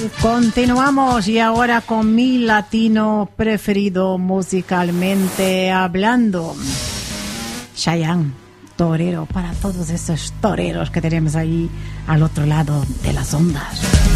Continuamos y ahora con mi latino preferido musicalmente hablando, Chayanne, torero, para todos esos toreros que tenemos ahí al otro lado de las ondas.